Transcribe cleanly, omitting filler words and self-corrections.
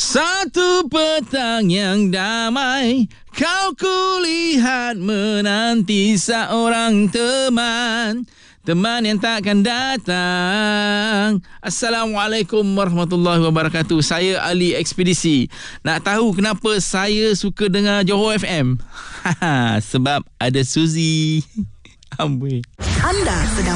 Satu petang yang damai, kau kulihat menanti seorang teman. Teman yang takkan datang. Assalamualaikum warahmatullahi wabarakatuh. Saya Ali Ekspedisi. Nak tahu kenapa saya suka dengar Johor FM? Sebab ada Suzy. Amboi. Anda sedang